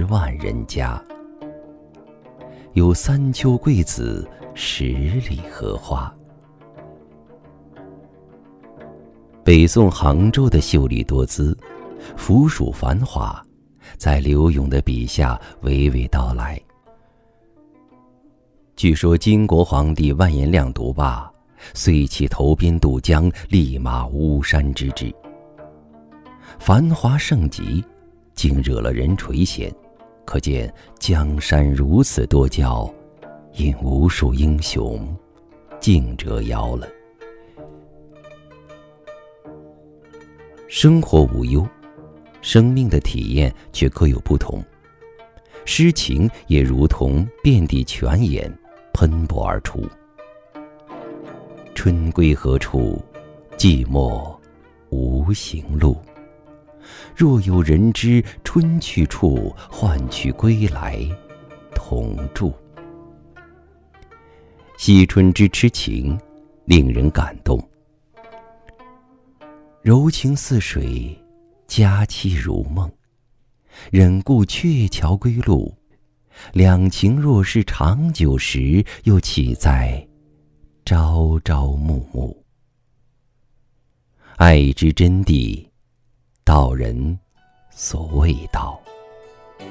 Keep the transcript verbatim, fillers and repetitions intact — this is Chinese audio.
万人家。有三秋桂子，十里荷花。北宋杭州的秀丽多姿，府属繁华，在柳永的笔下娓娓道来。据说金国皇帝完颜亮读罢，遂起投鞭渡江，立马巫山之志。繁华盛极，竟惹了人垂涎，可见江山如此多娇，因无数英雄竞折腰了。生活无忧，生命的体验却各有不同。诗情也如同遍地泉眼，喷薄而出。春归何处？寂寞无行路。若有人知春去处，换取归来同住。惜春之痴情，令人感动。柔情似水，佳期如梦。忍顾鹊桥归路，两情若是长久时，又岂在朝朝暮暮。爱之真谛，道人所谓道。